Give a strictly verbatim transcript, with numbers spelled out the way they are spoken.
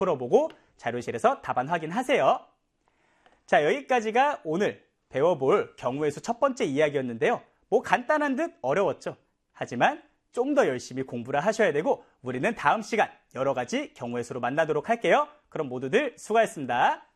풀어보고 자료실에서 답안 확인하세요. 자, 여기까지가 오늘 배워볼 경우의 수 첫 번째 이야기였는데요. 뭐 간단한 듯 어려웠죠. 하지만 좀 더 열심히 공부를 하셔야 되고 우리는 다음 시간 여러 가지 경우의 수로 만나도록 할게요. 그럼 모두들 수고하셨습니다.